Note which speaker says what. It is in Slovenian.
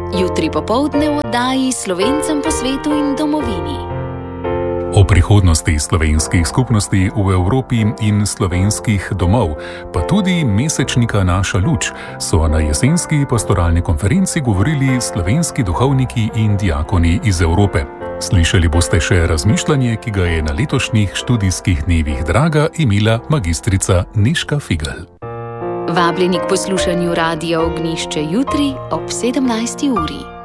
Speaker 1: Jutri popoldne v oddaji Slovencem po svetu in domovini.
Speaker 2: O prihodnosti slovenskih skupnosti v Evropi in slovenskih domov, pa tudi mesečnika Naša luč, so na jesenski pastoralni konferenci govorili slovenski duhovniki in diakoni iz Evrope. Slišali boste še razmišljanje, ki ga je na letošnjih študijskih dnevih draga imela magistrica Nežka Figl.
Speaker 1: Vabljeni k poslušanju Radia Ognjišče jutri ob 17. uri.